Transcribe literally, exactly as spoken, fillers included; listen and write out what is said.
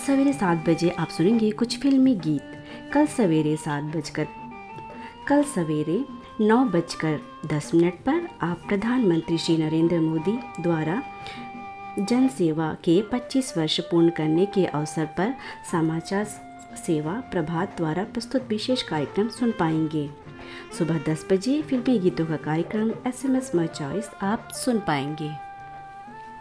सवेरे सात बजे आप सुनेंगे कुछ फिल्मी गीत। कल सवेरे सात बजकर कल सवेरे नौ बजकर दस मिनट पर आप प्रधानमंत्री श्री नरेंद्र मोदी द्वारा जन सेवा के पच्चीस वर्ष पूर्ण करने के अवसर पर समाचार सेवा प्रभात द्वारा प्रस्तुत विशेष कार्यक्रम सुन पाएंगे। सुबह दस बजे फिल्मी गीतों का कार्यक्रम S M S my choice आप सुन पाएंगे।